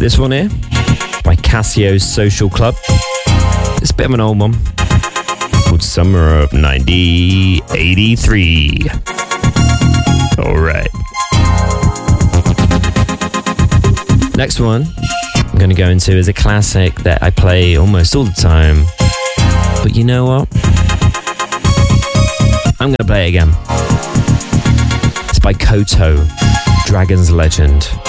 This one here by Casio's Social Club. It's a bit of an old one called Summer of 1983. Alright. Next one I'm going to go into is a classic that I play almost all the time. But you know what? I'm going to play it again. It's by Koto, Dragon's Legend.